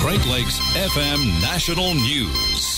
Great Lakes FM National News.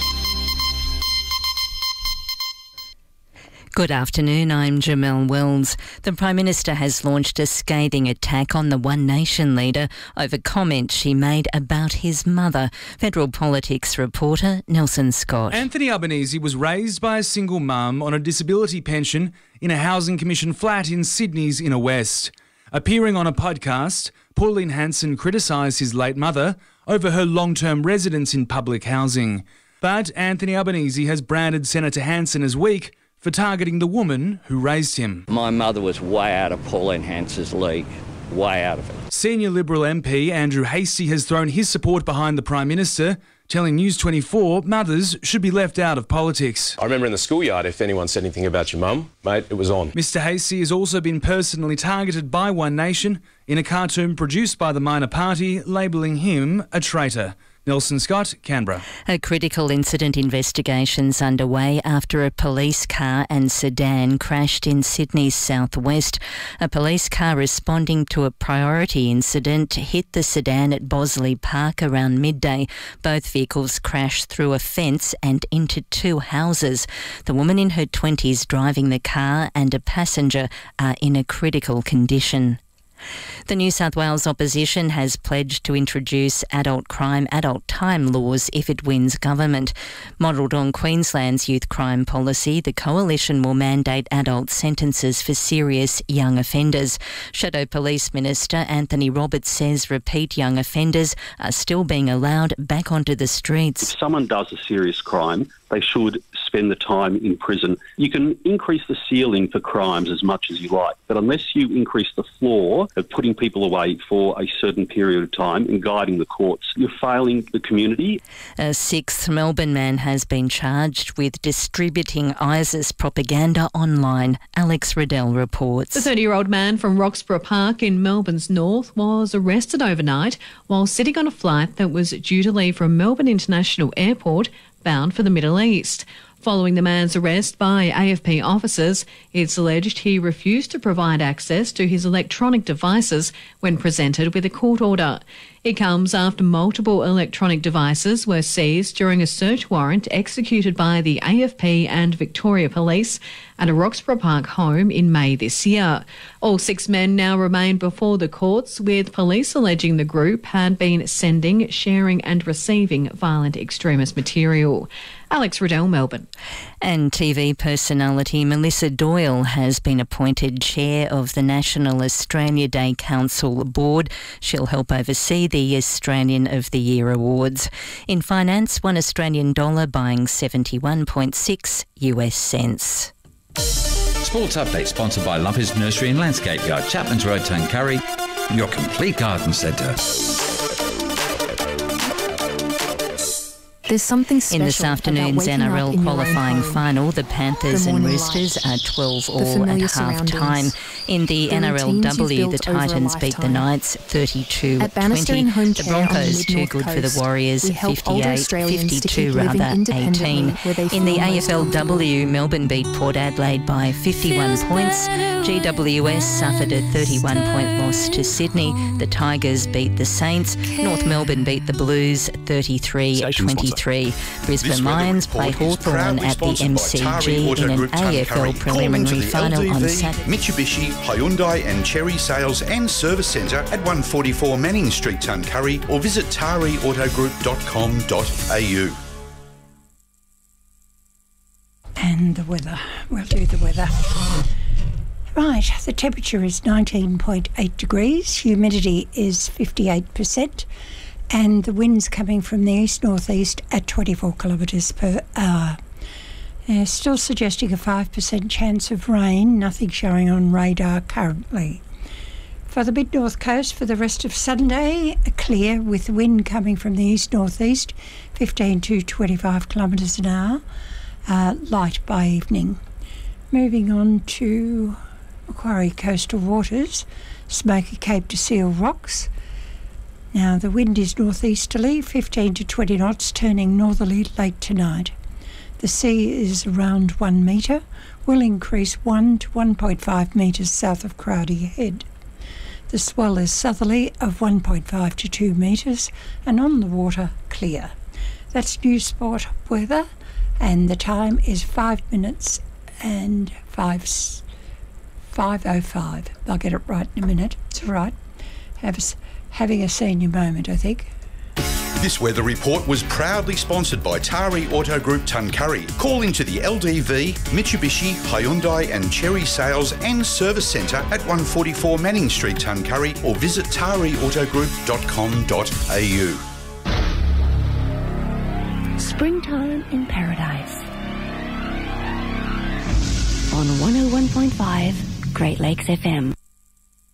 Good afternoon, I'm Jamelle Wells. The Prime Minister has launched a scathing attack on the One Nation leader over comments she made about his mother. Federal Politics reporter Nelson Scott. Anthony Albanese was raised by a single mum on a disability pension in a Housing Commission flat in Sydney's Inner West. Appearing on a podcast, Pauline Hanson criticised his late mother over her long-term residence in public housing. But Anthony Albanese has branded Senator Hanson as weak for targeting the woman who raised him. My mother was way out of Pauline Hanson's league, way out of it. Senior Liberal MP Andrew Hastie has thrown his support behind the Prime Minister, telling News 24 mothers should be left out of politics. I remember in the schoolyard, if anyone said anything about your mum, mate, it was on. Mr Hastie has also been personally targeted by One Nation in a cartoon produced by the minor party, labelling him a traitor. Nelson Scott, Canberra. A critical incident investigation's underway after a police car and sedan crashed in Sydney's southwest. A police car responding to a priority incident hit the sedan at Bosley Park around midday. Both vehicles crashed through a fence and into two houses. The woman in her 20s driving the car and a passenger are in a critical condition. The New South Wales opposition has pledged to introduce adult crime, adult time laws if it wins government. Modelled on Queensland's youth crime policy, the coalition will mandate adult sentences for serious young offenders. Shadow Police Minister Anthony Roberts says repeat young offenders are still being allowed back onto the streets. If someone does a serious crime, they should spend the time in prison. You can increase the ceiling for crimes as much as you like, but unless you increase the floor of putting people away for a certain period of time and guiding the courts, you're failing the community. A sixth Melbourne man has been charged with distributing ISIS propaganda online. Alex Riddell reports. The 30-year-old man from Roxburgh Park in Melbourne's north was arrested overnight while sitting on a flight that was due to leave from Melbourne International Airport bound for the Middle East. Following the man's arrest by AFP officers, it's alleged he refused to provide access to his electronic devices when presented with a court order. It comes after multiple electronic devices were seized during a search warrant executed by the AFP and Victoria Police at a Roxburgh Park home in May this year. All six men now remain before the courts, with police alleging the group had been sending, sharing and receiving violent extremist material. Alex Riddell, Melbourne. And TV personality Melissa Doyle has been appointed chair of the National Australia Day Council Board. She'll help oversee the Australian of the Year awards. In finance, $1 Australian buying 71.6 US cents. Sports update sponsored by Lumpy's Nursery and Landscape Yard, Chapman's Road, Tuncurry, your complete garden centre. There's something special in this afternoon's NRL qualifying final, the Panthers and Roosters are 12 all at half-time. In the NRLW, the Titans beat the Knights 32-20. The Broncos too good for the Warriors 58-52 rather 18. In the AFLW, Melbourne beat Port Adelaide by 51 points. GWS suffered a 31-point loss to Sydney. The Tigers beat the Saints. North Melbourne beat the Blues 33-23. Brisbane Lions play Hawthorn at the MCG in an AFL preliminary final on Saturday. Mitsubishi, Hyundai and Cherry Sales and Service Centre at 144 Manning Street, Tuncurry, or visit tariautogroup.com.au. And the weather. We'll do the weather. Right, the temperature is 19.8 degrees, humidity is 58%, and the wind's coming from the east-northeast at 24 kilometres per hour. They're still suggesting a 5% chance of rain, nothing showing on radar currently. For the mid-north coast, for the rest of Sunday, clear with wind coming from the east-northeast, 15 to 25 kilometres an hour, light by evening. Moving on to Macquarie coastal waters, Smoky Cape to Seal Rocks. Now the wind is northeasterly, 15 to 20 knots, turning northerly late tonight. The sea is around 1 metre, will increase 1 to 1.5 metres south of Crowdy Head. The swell is southerly of 1.5 to 2 metres and on the water clear. That's News Sport weather, and the time is 5 minutes and 5:05. I'll get it right in a minute. It's all right. Having a senior moment, I think. This weather report was proudly sponsored by Tari Auto Group Tuncurry. Call into the LDV, Mitsubishi, Hyundai and Cherry Sales and Service Centre at 144 Manning Street, Tuncurry, or visit tariautogroup.com.au. Springtime in Paradise. On 101.5 Great Lakes FM.